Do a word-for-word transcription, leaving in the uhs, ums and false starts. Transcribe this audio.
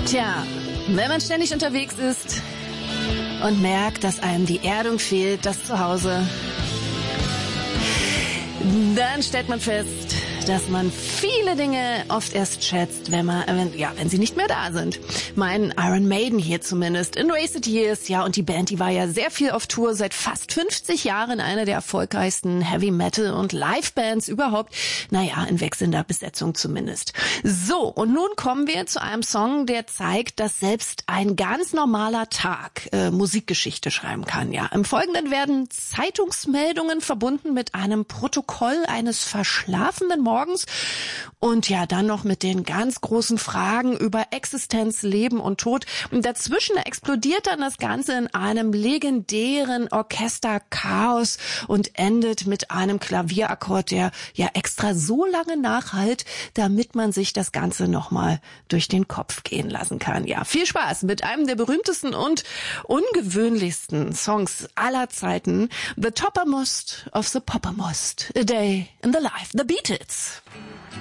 Tja, wenn man ständig unterwegs ist und merkt, dass einem die Erdung fehlt, das Zuhause, dann stellt man fest, dass man viele Dinge oft erst schätzt, wenn man, wenn, ja, wenn sie nicht mehr da sind. Mein Iron Maiden hier zumindest. In Wasted Years, ja, und die Band, die war ja sehr viel auf Tour, seit fast fünfzig Jahren eine der erfolgreichsten Heavy Metal und Live-Bands überhaupt. Naja, in wechselnder Besetzung zumindest. So, und nun kommen wir zu einem Song, der zeigt, dass selbst ein ganz normaler Tag äh, Musikgeschichte schreiben kann. Ja, im Folgenden werden Zeitungsmeldungen verbunden mit einem Protokoll eines verschlafenen Morgens und ja, dann noch mit den ganz großen Fragen über Existenz, Leben und Tod. Und dazwischen explodiert dann das Ganze in einem legendären Orchesterchaos und endet mit einem Klavierakkord, der ja extra so lange nachhallt, damit man sich das Ganze nochmal durch den Kopf gehen lassen kann. Ja, viel Spaß mit einem der berühmtesten und ungewöhnlichsten Songs aller Zeiten. The Toppermost of the Poppermost. A Day in the Life. The Beatles.